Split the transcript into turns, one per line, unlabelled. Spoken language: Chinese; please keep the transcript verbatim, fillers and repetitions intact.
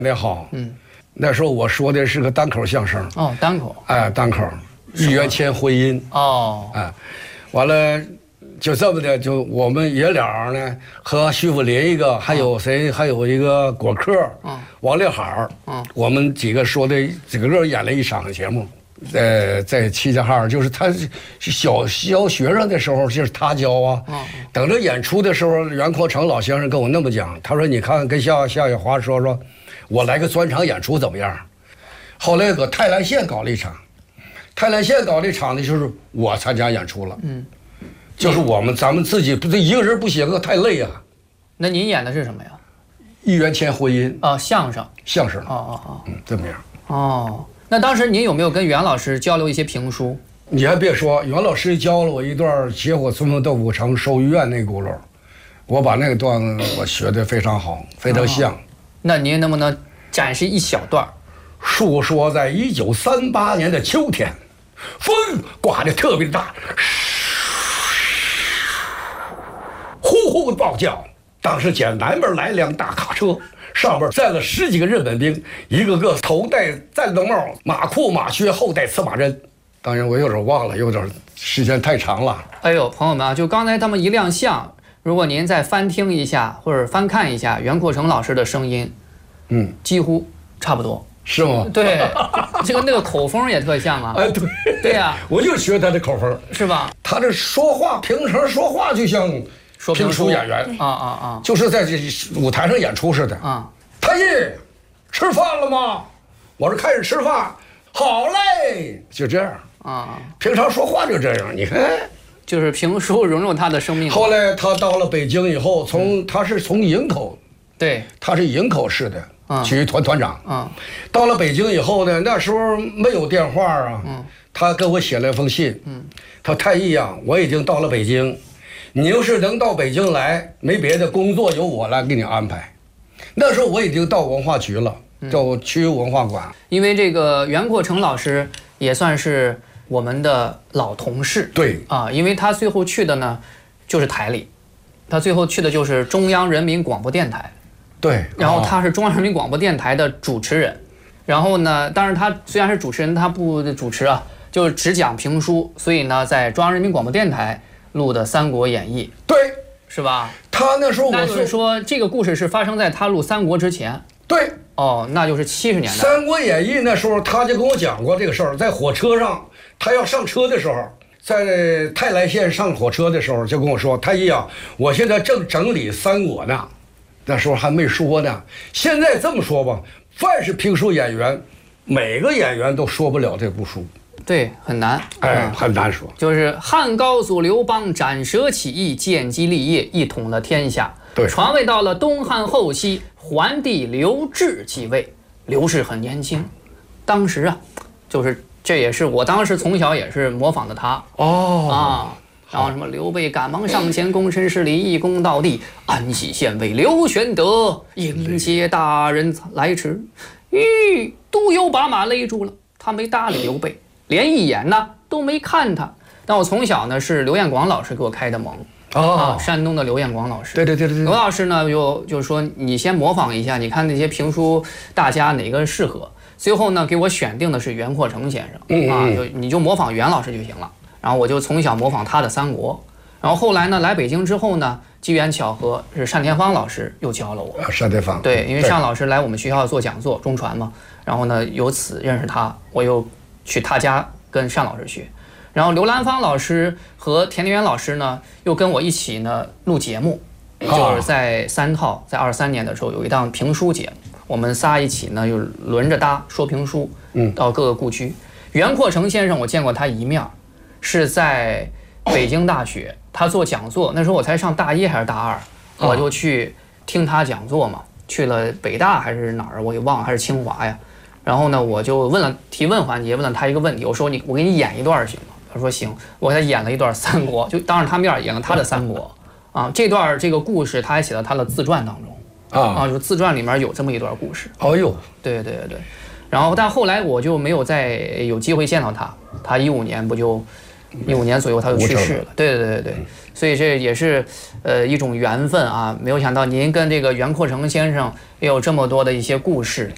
那好，嗯，那时候我说的是个单口相声。
哦，单口。
哎，单口，一元钱婚姻。
哦。
哎，完了，就这么的，就我们爷俩呢和徐福林一个，还有谁，还有一个果壳，嗯，王立海，嗯，我们几个说的几个个演了一场节目。呃，在齐齐哈尔，就是他小小学生的时候，就是他教啊。嗯、等着演出的时候，袁阔成老先生跟我那么讲，他说：“你看，跟夏夏雨华说说，我来个专场演出怎么样？”后来搁泰来县搞了一场，泰来县搞了一场呢，就是我参加演出了。嗯，就是我们咱们自己不是一个人不行啊，太累啊。
那您演的是什么呀？
一元钱婚姻
啊、哦，相声。
相声。
哦哦哦。
嗯，怎么样？
哦。那当时您有没有跟袁老师交流一些评书？
你还别说，袁老师教了我一段《结火春风豆腐城收医院》那轱辘，我把那个段子我学得非常好，非常像。哦、
那您能不能展示一小段？
述说在一九三八年的秋天，风刮得特别大，呼呼的暴叫。当时捡南边来辆大卡车。上边站了十几个日本兵，一个个头戴战斗帽，马裤马靴，后戴刺马针。当然我有点忘了，有点时间太长了。
哎呦，朋友们啊，就刚才他们一亮相，如果您再翻听一下或者翻看一下袁阔成老师的声音，嗯，几乎差不多。
是吗？
对，这个那个口风也特像啊。
哎，对，
对呀、啊，
我就学他的口风，
是吧？
他这说话，平常说话就像。
说
评书演员
啊啊啊，
就是在这舞台上演出似的啊。太医，吃饭了吗？我说开始吃饭，好嘞，就这样啊。平常说话就这样，你看，
就是评书融入他的生命。
后来他到了北京以后，从、嗯、他是从营口，
对，
他是营口市的
啊
体育团团长啊。到了北京以后呢，那时候没有电话啊，嗯，他给我写了一封信，嗯，他说太医啊，我已经到了北京。你要是能到北京来，没别的工作由我来给你安排。那时候我已经到文化局了，到区文化馆。
因为这个袁阔成老师也算是我们的老同事，
对
啊，因为他最后去的呢就是台里，他最后去的就是中央人民广播电台，
对，
然后他是中央人民广播电台的主持人，然后呢，当然他虽然是主持人，他不主持啊，就只讲评书，所以呢，在中央人民广播电台。录的《三国演义》，
对，
是吧？
他那时候我
那就是说，这个故事是发生在他录《三国》之前。
对，
哦，那就是七十年代。
《三国演义》那时候他就跟我讲过这个事儿，在火车上，他要上车的时候，在泰来县上火车的时候，就跟我说：“太医啊，我现在正整理《三国》呢。”那时候还没说呢。现在这么说吧，凡是评书演员，每个演员都说不了这部书。
对，很难，
哎，很难说。
就是汉高祖刘邦斩蛇起义，建基立业，一统了天下。
对，
传位到了东汉后期，桓帝刘志继位。刘氏很年轻，当时啊，就是这也是我当时从小也是模仿的他。
哦
啊，然后什么刘备赶忙上前，躬身施礼，一躬到地，安喜县尉刘玄德迎接大人来迟。吁，都邮把马勒住了，他没搭理刘备。连一眼呢都没看他，但我从小呢是刘彦广老师给我开的蒙
哦、
啊，山东的刘彦广老师。
对对对对对。
刘老师呢就就说你先模仿一下，你看那些评书大家哪个适合。最后呢给我选定的是袁阔成先生，嗯嗯啊，就你就模仿袁老师就行了。然后我就从小模仿他的三国，然后后来呢来北京之后呢，机缘巧合是单田芳老师又教了我。
啊，单田芳。
对，因为单老师来我们学校做讲座，中传嘛，然后呢由此认识他，我又。去他家跟单老师学，然后刘兰芳老师和田连元老师呢，又跟我一起呢录节目，就是在三套，在二三年的时候有一档评书节目，我们仨一起呢又轮着搭说评书，嗯，到各个故区。袁阔成先生我见过他一面，是在北京大学，他做讲座，那时候我才上大一还是大二，我就去听他讲座嘛，去了北大还是哪儿我也忘了，还是清华呀。然后呢，我就问了提问环节，问了他一个问题，我说你我给你演一段行吗？他说行，我给他演了一段三国，就当着他面演了他的三国啊。这段这个故事他还写到他的自传当中啊啊，就自传里面有这么一段故事。
哦呦，
对对对，然后但后来我就没有再有机会见到他，他一五年不就一五年左右他就去世了。对对对对，所以这也是呃一种缘分啊。没有想到您跟这个袁阔成先生也有这么多的一些故事。